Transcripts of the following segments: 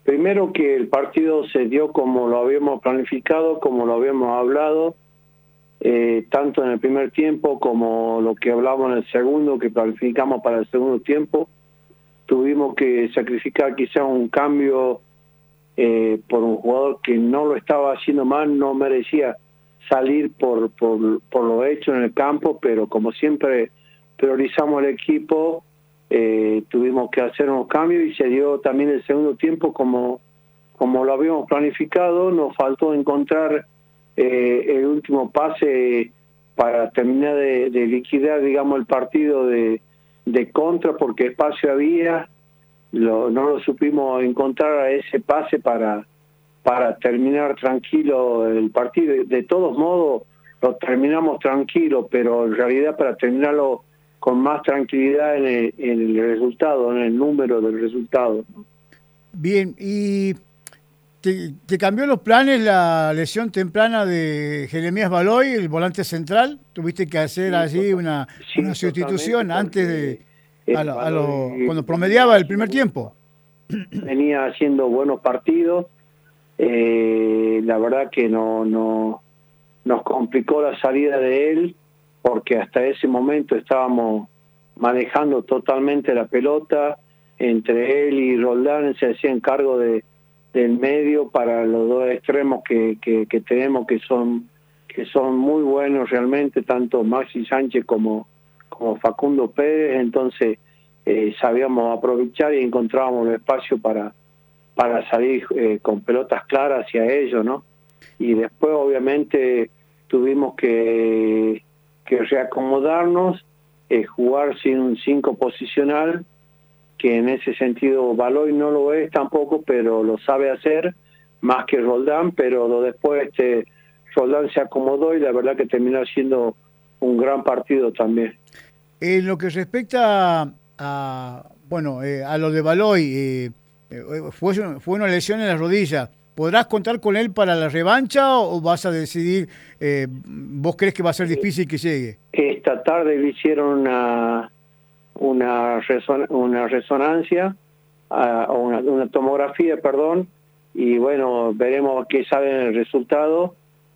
Primero que el partido se dio como lo habíamos planificado, como lo habíamos hablado, tanto en el primer tiempo como lo que hablamos en el segundo, que planificamos para el segundo tiempo. Tuvimos que sacrificar quizá un cambio por un jugador que no lo estaba haciendo mal, no merecía salir por lo hecho en el campo, pero como siempre priorizamos el equipo, tuvimos que hacer unos cambios y se dio también el segundo tiempo como lo habíamos planificado. Nos faltó encontrar el último pase para terminar de liquidar, digamos, el partido de contra, porque espacio había, no lo supimos encontrar a ese pase para terminar tranquilo el partido. De todos modos, lo terminamos tranquilo, pero en realidad para terminarlo con más tranquilidad en el resultado, en el número del resultado. Bien, ¿y te cambió los planes la lesión temprana de Jeremías Baloy, el volante central? ¿Tuviste que hacer allí una sustitución antes de cuando promediaba el primer tiempo? Venía haciendo buenos partidos. La verdad que no nos complicó la salida de él, porque hasta ese momento estábamos manejando totalmente la pelota. Entre él y Roldán se hacían cargo del medio para los dos extremos que tenemos, que son muy buenos realmente, tanto Maxi Sánchez como Facundo Pérez. Entonces sabíamos aprovechar y encontrábamos el espacio para salir con pelotas claras hacia ellos, ¿no? Y después obviamente tuvimos que reacomodarnos, jugar sin un 5 posicional, que en ese sentido Baloy no lo es tampoco, pero lo sabe hacer más que Roldán. Pero después Roldán se acomodó y la verdad que terminó siendo un gran partido también. En lo que respecta a lo de Baloy, fue una lesión en la rodilla. ¿Podrás contar con él para la revancha o vas a decidir, vos crees que va a ser difícil que llegue? Esta tarde le hicieron una resonancia, una tomografía, perdón, y bueno, veremos qué sale el resultado,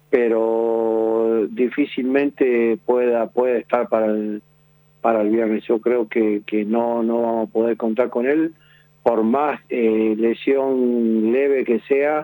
pero difícilmente pueda estar para el viernes. Yo creo que no vamos a poder contar con él, por más lesión leve que sea.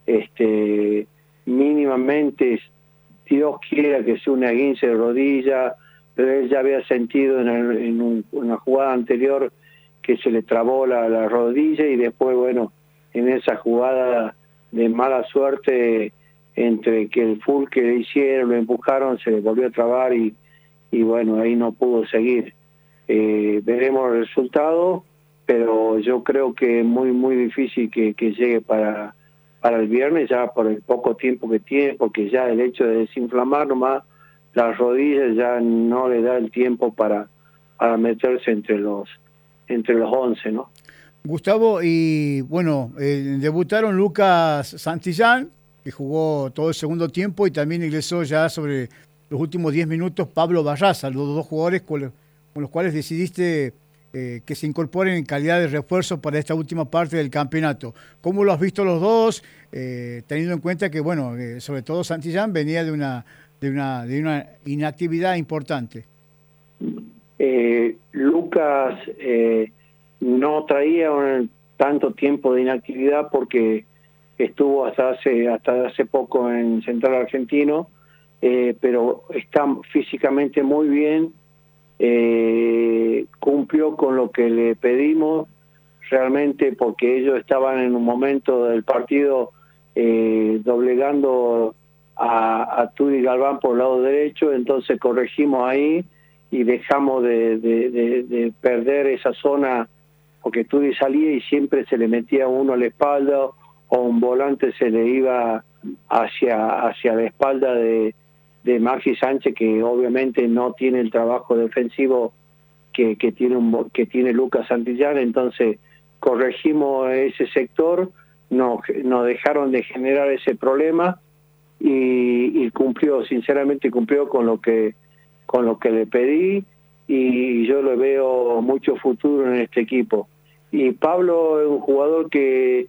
Mínimamente, Dios quiera que sea una esguince de rodilla, pero él ya había sentido en una jugada anterior que se le trabó la rodilla, y después, bueno, en esa jugada de mala suerte, entre que el full que le hicieron, lo empujaron, se le volvió a trabar y bueno, ahí no pudo seguir. Veremos el resultado, pero yo creo que es muy difícil que llegue para el viernes, ya por el poco tiempo que tiene, porque ya el hecho de desinflamar nomás las rodillas ya no le da el tiempo para meterse entre los 11, ¿no? Gustavo, y bueno, debutaron Lucas Santillán, que jugó todo el segundo tiempo, y también ingresó ya sobre los últimos 10 minutos Pablo Barraza, los dos jugadores con los cuales decidiste que se incorporen en calidad de refuerzo para esta última parte del campeonato. ¿Cómo lo has visto los dos, teniendo en cuenta que, bueno, sobre todo Santillán venía de una inactividad importante? Lucas no traía tanto tiempo de inactividad, porque estuvo hasta hace poco en Central Argentino, pero está físicamente muy bien. Cumplió con lo que le pedimos realmente, porque ellos estaban en un momento del partido doblegando a Tudy Galván por el lado derecho. Entonces corregimos ahí y dejamos de perder esa zona, porque Tudy salía y siempre se le metía uno a la espalda, o un volante se le iba hacia la espalda de Maxi Sánchez, que obviamente no tiene el trabajo defensivo que tiene Lucas Santillán. Entonces corregimos ese sector, nos dejaron de generar ese problema, y sinceramente cumplió con lo que le pedí, y yo le veo mucho futuro en este equipo. Y Pablo es un jugador que